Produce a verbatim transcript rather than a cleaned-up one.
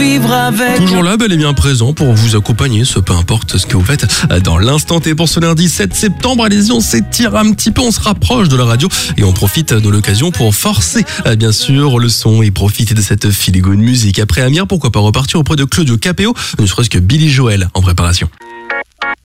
vivre avec. Toujours là, bel et bien présent pour vous accompagner, ce peu importe ce que vous faites dans l'instant T pour ce lundi sept septembre. Allez-y, on s'étire un petit peu, on se rapproche de la radio et on profite de l'occasion pour forcer bien sûr le son et profiter de cette feel good musique. Après Amir, pourquoi pas repartir auprès de Claudio Capéo, ne serait-ce que Billy Joel en préparation.